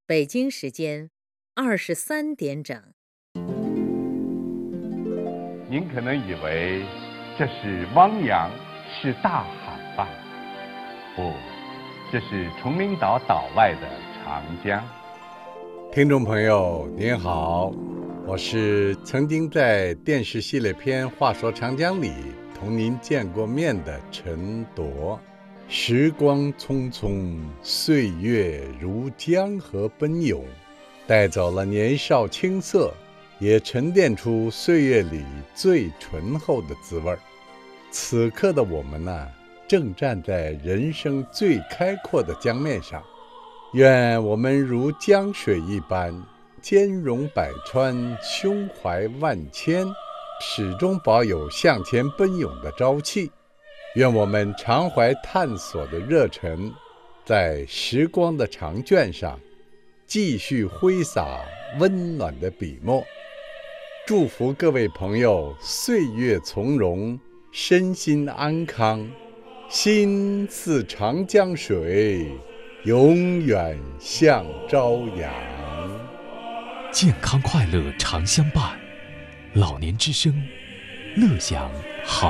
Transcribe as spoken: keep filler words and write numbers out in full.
北京时间二十三点整。 您可能以为这是汪洋，是大海吧？不，这是崇明岛岛外的长江。 听众朋友您好，我是曾经在电视系列片《话说长江》里同您见过面的陈铎。时光匆匆，岁月如江河奔涌，带走了年少青涩，也沉淀出岁月里最醇厚的滋味。此刻的我们呢，正站在人生最开阔的江面上，愿我们如江水一般，兼容百川，胸怀万千，始终保有向前奔涌的朝气。愿我们常怀探索的热忱，在时光的长卷上继续挥洒温暖的笔墨。祝福各位朋友岁月从容，身心安康，心似长江水，永远向朝阳。 健康快乐常相伴，老年之声，乐享好